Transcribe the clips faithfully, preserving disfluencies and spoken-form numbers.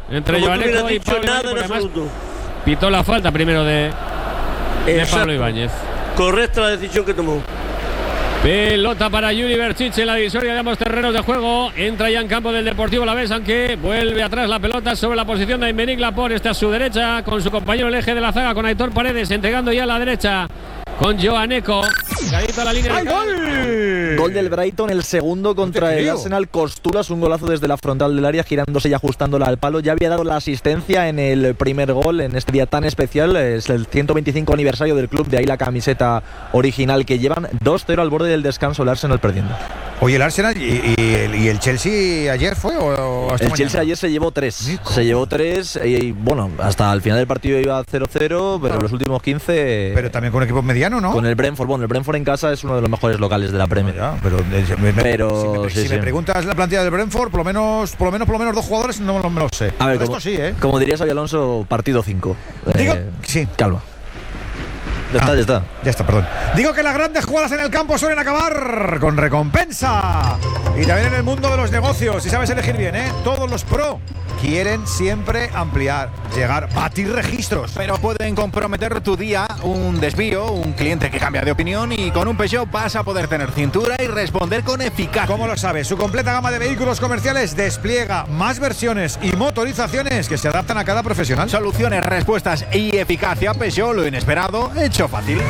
entre Joaneco y Pablo Ibáñez, porque además pitó la falta primero de, de Pablo Ibáñez. Correcta la decisión que tomó. Pelota para Yuri Berchiche en la divisoria de ambos terrenos de juego. Entra ya en campo del Deportivo Alavés, aunque vuelve atrás la pelota sobre la posición de Aymeric Laporte. Está a su derecha con su compañero el eje de la zaga, con Aitor Paredes, entregando ya a la derecha con Joaneco. A la línea. ¡Ay, gol! Gol del Brighton, el segundo contra el Arsenal. Costulas, un golazo desde la frontal del área, girándose y ajustándola al palo. Ya había dado la asistencia en el primer gol en este día tan especial. Es el ciento veinticinco aniversario del club, de ahí la camiseta original que llevan. dos cero al borde del descanso, el Arsenal perdiendo. Oye, el Arsenal y, y, el, y el Chelsea ayer fue o, o hasta el mañana? Chelsea ayer se llevó tres. ¿Sí? Se llevó tres y, y bueno, hasta el final del partido iba cero cero, pero en los últimos quince. Pero también con equipos medianos, ¿no? Con el Brentford. Bueno, el Brentford en casa es uno de los mejores locales de la Premier. Ya, pero me, me, pero si, me, sí, si sí. me preguntas la plantilla del Brentford, por lo menos, por lo menos, por lo menos dos jugadores no, no me lo sé. A ver, como, esto sí, ¿eh? Como diría Xabi Alonso, partido cinco. Digo, eh, sí. Calma. Ya ah, está, ya está. Ya está, perdón. Digo que las grandes jugadas en el campo suelen acabar con recompensa. Y también en el mundo de los negocios, si sabes elegir bien, ¿eh? Todos los pro quieren siempre ampliar, llegar, batir registros. Pero pueden comprometer tu día, un desvío, un cliente que cambia de opinión, y con un Peugeot vas a poder tener cintura y responder con eficacia. ¿Cómo lo sabes? Su completa gama de vehículos comerciales despliega más versiones y motorizaciones que se adaptan a cada profesional. Soluciones, respuestas y eficacia. Peugeot, lo inesperado hecho fácil.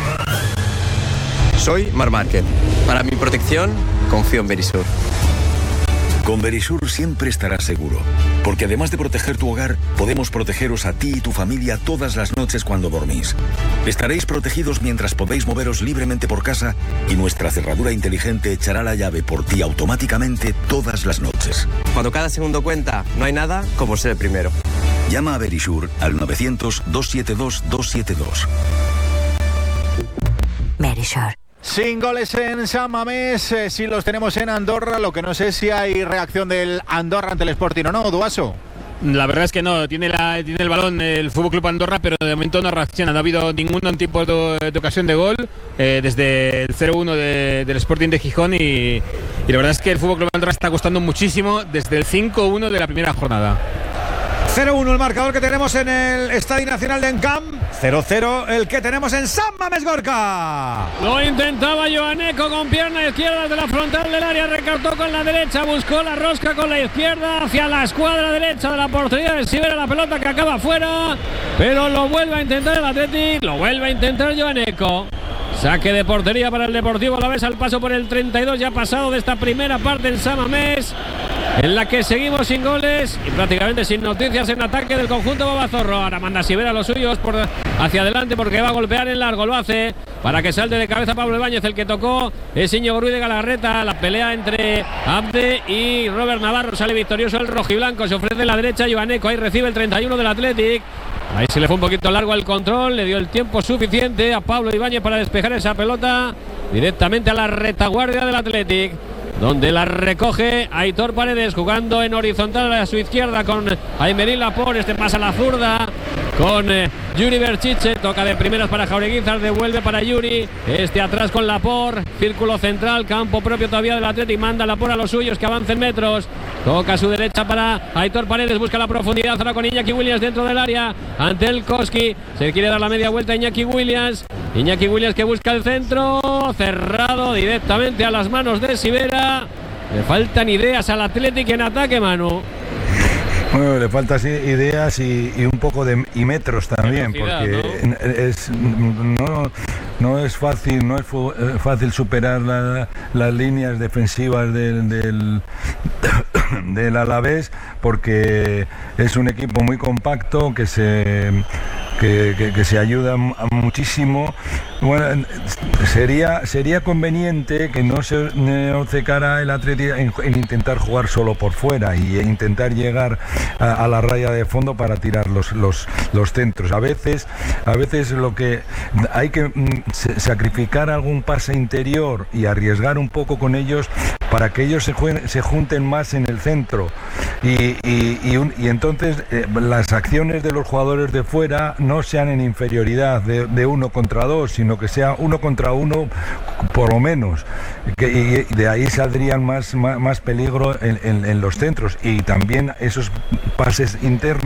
Soy Marc Márquez. Para mi protección, confío en Verisur. Con Verisur siempre estarás seguro, porque además de proteger tu hogar, podemos protegeros a ti y tu familia todas las noches cuando dormís. Estaréis protegidos mientras podéis moveros libremente por casa, y nuestra cerradura inteligente echará la llave por ti automáticamente todas las noches. Cuando cada segundo cuenta, no hay nada como ser el primero. Llama a Verisur al novecientos, doscientos setenta y dos, doscientos setenta y dos. Verisur. Sin goles en San Mamés, eh, sí los tenemos en Andorra. Lo que no sé si hay reacción del Andorra ante el Sporting o no, Duaso. La verdad es que no, tiene, la, tiene el balón el F C Andorra, pero de momento no reacciona. No ha habido ningún tipo de, de ocasión de gol eh, desde el cero uno de, del Sporting de Gijón, y, y la verdad es que el F C Andorra está costando muchísimo desde el cinco uno de la primera jornada. cero uno el marcador que tenemos en el Estadio Nacional de Encamp. cero cero el que tenemos en San Mamés Gorka. Lo intentaba Joaneco con pierna izquierda de la frontal del área, recortó con la derecha, buscó la rosca con la izquierda hacia la escuadra derecha de la portería de Sivera, la pelota que acaba fuera, pero lo vuelve a intentar el Athletic, lo vuelve a intentar Joaneco. Saque de portería para el Deportivo Alavés al paso por el treinta y dos ya pasado de esta primera parte en San Mamés, en la que seguimos sin goles y prácticamente sin noticias en ataque del conjunto Babazorro. Ahora manda Sivera a los suyos por hacia adelante porque va a golpear en largo, lo hace para que salte de cabeza Pablo Ibáñez. El que tocó es Íñigo Ruiz de Galarreta. La pelea entre Abde y Robert Navarro, sale victorioso el rojiblanco, se ofrece la derecha Joaneco, ahí recibe el treinta y uno del Athletic. Ahí se le fue un poquito largo el control, le dio el tiempo suficiente a Pablo Ibáñez para despejar esa pelota directamente a la retaguardia del Athletic, donde la recoge Aitor Paredes, jugando en horizontal a su izquierda con Aymeric Laporte. Este pasa a la zurda con eh, Yuri Berchiche, toca de primeras para Jaureguizar, devuelve para Yuri, este atrás con Laporte, círculo central, campo propio todavía del Athletic, manda Laporte a los suyos que avancen metros, toca a su derecha para Aitor Paredes, busca la profundidad ahora con Iñaki Williams dentro del área, ante el Koski, se quiere dar la media vuelta a Iñaki Williams, Iñaki Williams que busca el centro, cerrado directamente a las manos de Sivera. Le faltan ideas al Athletic en ataque, Manu. Bueno, le faltan ideas y, y un poco de y metros también, porque ¿no? es no, no es fácil no es fácil superar la, las líneas defensivas del, del, del Alavés, porque es un equipo muy compacto que se que, que, que se ayuda muchísimo. Bueno, sería sería conveniente que no se obcecara el Atleti en, en intentar jugar solo por fuera y intentar llegar a, a la raya de fondo para tirar los, los, los centros. A veces, a veces lo que hay que mm, sacrificar algún pase interior y arriesgar un poco con ellos para que ellos se, jueguen, se junten más en el centro y, y, y, un, y entonces eh, las acciones de los jugadores de fuera no sean en inferioridad de, de uno contra dos, sino que sea uno contra uno por lo menos, que, y de ahí saldrían más, más, más peligro en, en, en los centros, y también esos pases internos